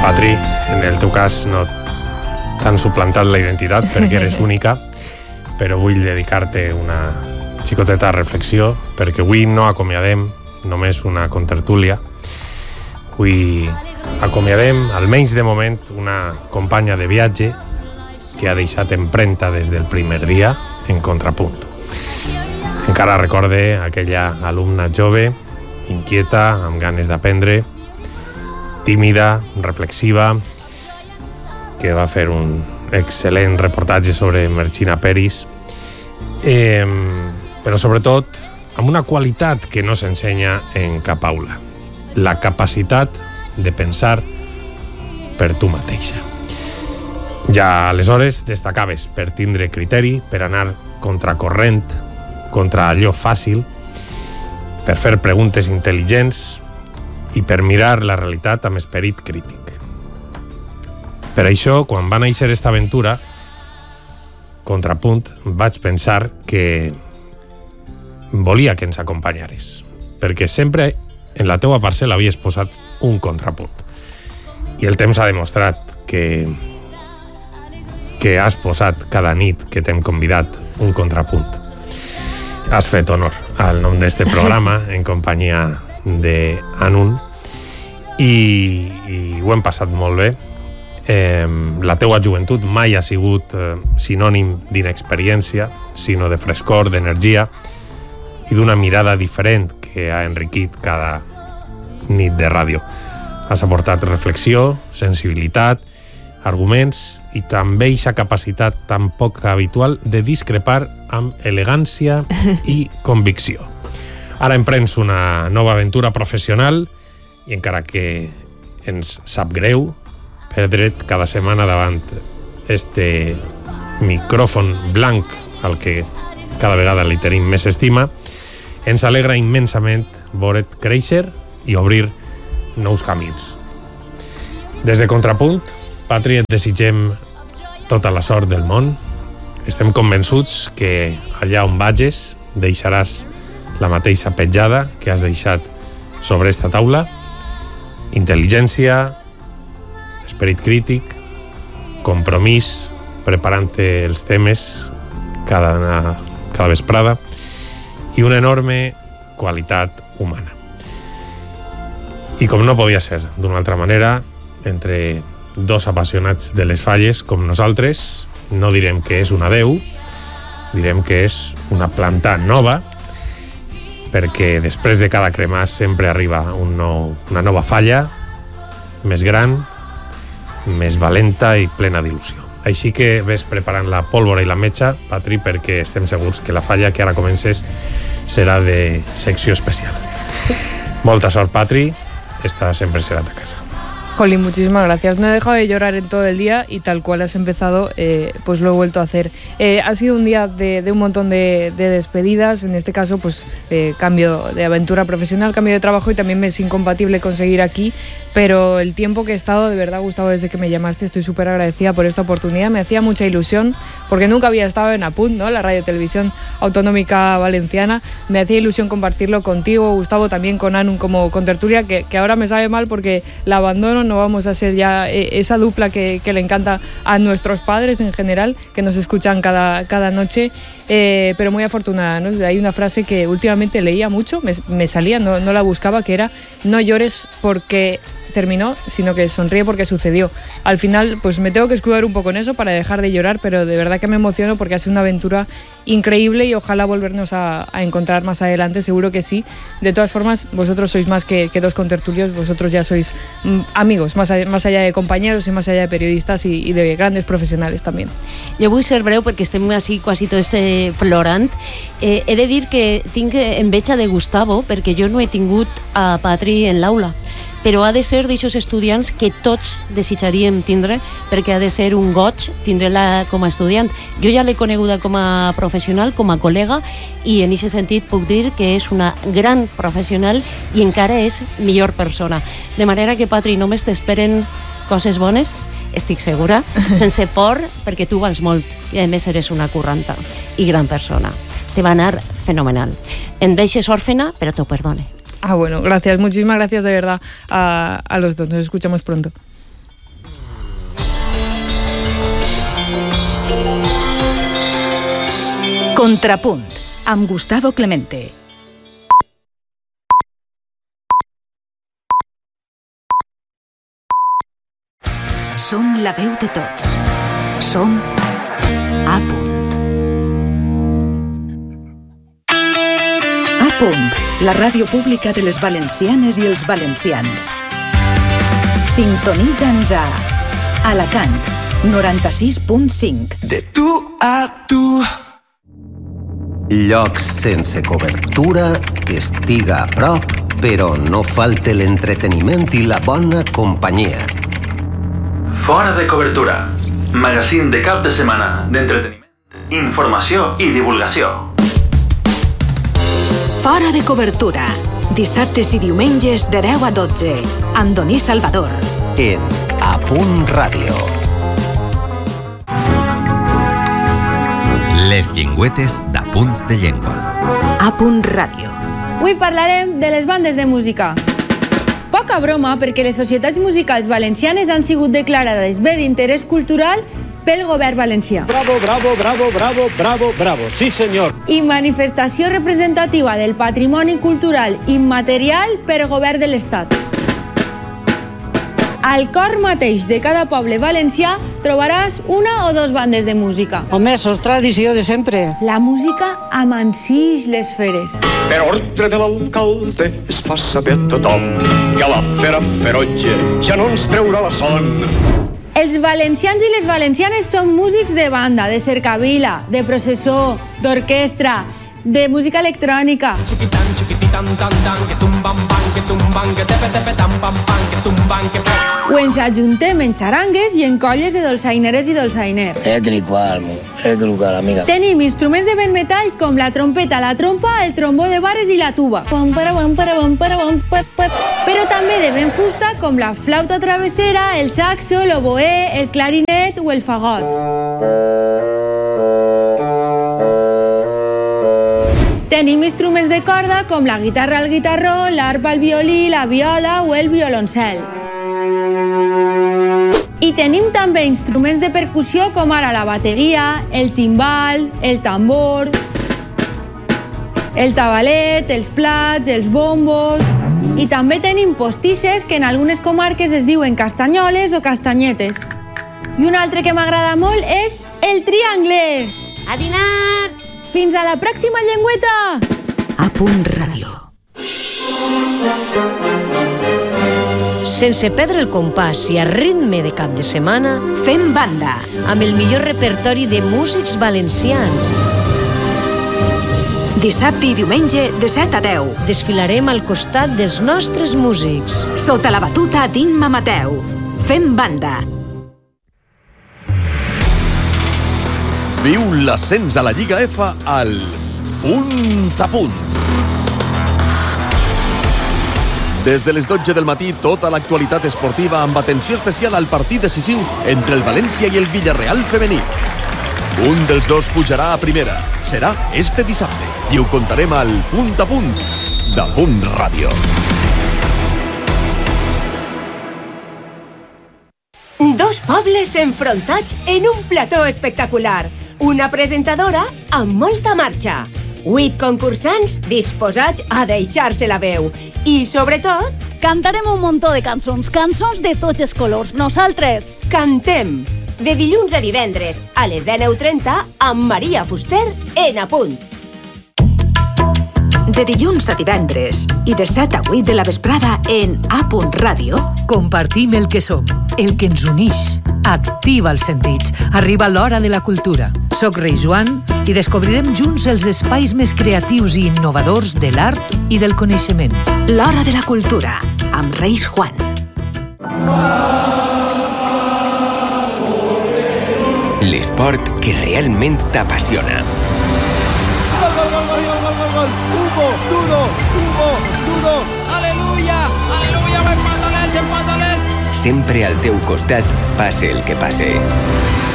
Patri, en el teu cas no t'han suplantat la identitat perquè eres única, però vull dedicar-te una xicoteta reflexió perquè avui no acomiadem només una contertúlia, avui acomiadem, almenys de moment, una companya de viatge que ha deixat empremta des del primer dia en Contrapunt. Encara recorde aquella alumna jove, inquieta, amb ganes d'aprendre, tímida, reflexiva, que va fer un excel·lent reportatge sobre Marchina Peris, però sobretot amb una qualitat que no s'ensenya en cap aula, la capacitat de pensar per tu mateixa. Ja aleshores destacaves per tindre criteri, per anar contracorrent, contra allò fàcil, per fer preguntes intel·ligents i per mirar la realitat amb esperit crític. Per això, quan va néixer esta aventura, Contrapunt, vaig pensar que volia que ens acompanyares, perquè sempre en la teua parcel·la havies posat un contrapunt. I el temps ha demostrat que has posat cada nit que t'hem convidat un contrapunt. Has fet honor al nom d'este programa en companyia d'Anun i ho hem passat molt bé. La teua joventut mai ha sigut sinònim d'inexperiència, sinó de frescor, d'energia i d'una mirada diferent que ha enriquit cada nit de ràdio. Has aportat reflexió, sensibilitat, arguments i també aquesta capacitat tan poc habitual de discrepar amb elegància i convicció. Ara emprens una nova aventura professional i encara que ens sap greu perdre't cada setmana davant este micròfon blanc al que cada vegada li tenim més estima, ens alegra immensament veure't créixer i obrir nous camins. Des de Contrapunt, Patri, et desitgem tota la sort del món. Estem convençuts que allà on vages deixaràs la mateixa petjada que has deixat sobre esta taula: intel·ligència, esperit crític, compromís, preparant-te els temes cada vesprada i una enorme qualitat humana. I com no podia ser d'una altra manera, entre dos apassionats de les falles com nosaltres, no direm que és un adeu, direm que és una planta nova, perquè després de cada cremàs sempre arriba una nova falla, més gran, més valenta i plena d'il·lusió. Així que ves preparant la pólvora i la metxa, Patri, perquè estem segurs que la falla que ara comences serà de secció especial. Molta sort, Patri. Esta siempre será tu casa. Jolín, muchísimas gracias. No he dejado de llorar en todo el día y tal cual has empezado, pues lo he vuelto a hacer. Ha sido un día de un montón de despedidas. En este caso, pues cambio de aventura profesional, cambio de trabajo y también me es incompatible conseguir aquí. Pero el tiempo que he estado, de verdad, Gustavo, desde que me llamaste, estoy súper agradecida por esta oportunidad. Me hacía mucha ilusión, porque nunca había estado en APUNT, ¿no?, la Radio Televisión Autonómica Valenciana. Me hacía ilusión compartirlo contigo, Gustavo, también con Anun como contertulia, que ahora me sabe mal porque la abandono. No vamos a ser ya esa dupla que le encanta a nuestros padres en general, que nos escuchan cada noche. Pero muy afortunada, ¿no? Hay una frase que últimamente leía mucho, me salía, no la buscaba, que era: no llores porque terminó, sino que sonríe porque sucedió. Al final, pues me tengo que escudar un poco en eso para dejar de llorar, pero de verdad que me emociono porque ha sido una aventura increíble y ojalá volvernos a encontrar más adelante, seguro que sí. De todas formas, vosotros sois más que dos contertulios, vosotros ya sois amigos, más allá de compañeros y más allá de periodistas y de grandes profesionales también. Jo vull ser breu perquè estem així quasi tots plorant. He de dir que tinc enveja de Gustavo perquè jo no he tingut a Patri en l'aula, però ha de ser d'aixòs estudiants que tots desitjaríem tindre, perquè ha de ser un goig tindre-la com a estudiant. Jo ja l'he coneguda com a professional, com a col·lega, i en aquest sentit puc dir que és una gran professional i encara és millor persona. De manera que, Patri, només t'esperen coses bones, estic segura, sense por, perquè tu vals molt i a més eres una curranta i gran persona. Te va anar fenomenal. Em deixes òrfena, però t'ho perdone. Bueno, gracias, muchísimas gracias de verdad a los dos, nos escuchamos pronto. Contrapunt, amb Gustavo Clemente. Som la veu de tots. Som A Punt. A Punt, la ràdio pública de les valencianes i els valencians. Sintonitza'ns a Alacant, 96.5. De tu a tu. Llocs sense cobertura, que estiga a prop, però no falte l'entreteniment i la bona companyia. Fora de cobertura. Magazín de cap de setmana d'entreteniment, informació i divulgació. Fora de cobertura. Dissabtes i diumenges de 10 a 12. Amb Doní Salvador. En A Punt Ràdio. Les llengüetes d'Apunts de Llengua. A Punt Ràdio. Avui parlarem de les bandes de música. Poca broma, perquè les societats musicals valencianes han sigut declarades bé d'interès cultural pel govern valencià. Bravo, bravo, bravo, bravo, bravo, bravo. Sí, senyor. I manifestació representativa del patrimoni cultural immaterial per govern de l'Estat. Al cor mateix de cada poble valencià trobaràs una o dos bandes de música. Home, això és tradició de sempre. La música amansix les feres. Per ordre de l'alcalde es fa saber a tothom que la fera ferotge ja no ens treurà la son. Els valencians i les valencianes són músics de banda, de cercavila, de processó, d'orquestra, de música electrònica. O ens ajuntem en xarangues i en colles de dolçaineres i dolçainers. Tenim instruments de vent metall com la trompeta, la trompa, el trombó de barres i la tuba. Però també de vent fusta com la flauta travessera, el saxo, l'oboè, el clarinet o el fagot. Tenim instruments de corda com la guitarra al guitarró, l'arpa al violí, la viola o el violoncel. I tenim també instruments de percussió com ara la bateria, el timbal, el tambor, el tabalet, els plats, els bombos. I també tenim postisses que en algunes comarques es diuen castanyoles o castanyetes. I un altre que m'agrada molt és el triangle. A dinar! Fins a la pròxima llengüeta! A Punt Ràdio. Sense perdre el compàs i a ritme de cap de setmana, Fem banda. amb el millor repertori de músics valencians. Dissabte i diumenge de 7 a 10. Desfilarem al costat dels nostres músics. Sota la batuta d'Imma Mateu. Fem banda. Viu l'ascens a la Lliga F al Punt a Punt. Des de les 12 del matí, tota l'actualitat esportiva amb atenció especial al partit decisiu entre el València i el Villarreal femení. Un dels dos pujarà a primera. Serà este dissabte i ho contarem al Punt a Punt de Punt Ràdio. Dos pobles enfrontats en un plató espectacular. Una presentadora amb molta marxa. 8 concursants disposats a deixar-se la veu. I, sobretot, cantarem un muntó de cançons, cançons de tots els colors. Nosaltres cantem. De dilluns a divendres, a les 19:30, amb Maria Fuster en A Punt. De dilluns a divendres i de 7 a 8 de la vesprada en A Punt Ràdio. Compartim el que som, el que ens unix. Activa els sentits. Arriba l'hora de la cultura. Soc Reis Joan i descobrirem junts els espais més creatius i innovadors de l'art i del coneixement. L'hora de la cultura, amb Reis Juan. L'esport que realment t'apassiona. Gol, Hugo, duro, aleluya, sempre al teu costat, passe el que passe.